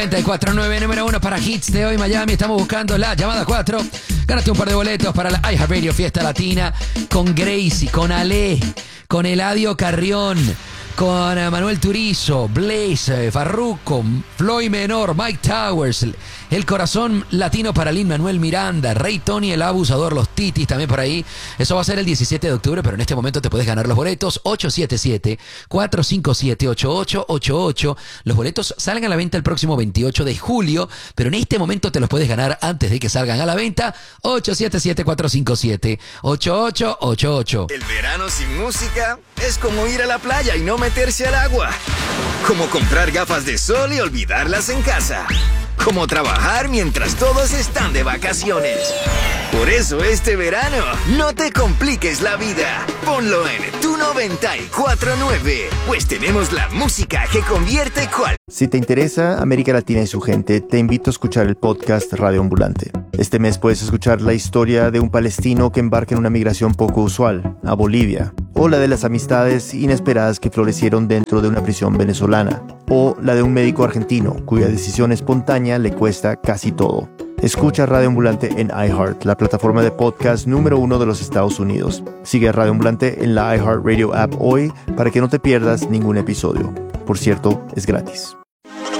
94.9, número 1 para hits de hoy, Miami. Estamos buscando la llamada 4. Gánate un par de boletos para la iHeartRadio Fiesta Latina con Gracie, con Ale, con Eladio Carrión, con Manuel Turizo, Blaze, Farruko, Floyd Menor, Mike Towers, el corazón latino para Lin-Manuel Miranda, Rey Tony, el abusador, los Titis también por ahí. Eso va a ser el 17 de octubre, pero en este momento te puedes ganar los boletos. 877-457-8888. Los boletos salen a la venta el próximo 28 de julio, pero en este momento te los puedes ganar antes de que salgan a la venta. 877-457-8888. El verano sin música es como ir a la playa y no meterse al agua. Como comprar gafas de sol y olvidarlas en casa. Como trabajar mientras todos están de vacaciones. Por eso este verano, no te compliques la vida. Ponlo en tu 94.9, pues tenemos la música que convierte cual. Si te interesa América Latina y su gente, te invito a escuchar el podcast Radio Ambulante. Este mes puedes escuchar la historia de un palestino que embarca en una migración poco usual, a Bolivia, o la de las amistades inesperadas que florecieron dentro de una prisión venezolana, o la de un médico argentino cuya decisión espontánea le cuesta casi todo. Escucha Radio Ambulante en iHeart, la plataforma de podcast número 1 de los Estados Unidos. Sigue a Radio Ambulante en la iHeartRadio app hoy para que no te pierdas ningún episodio. Por cierto, es gratis.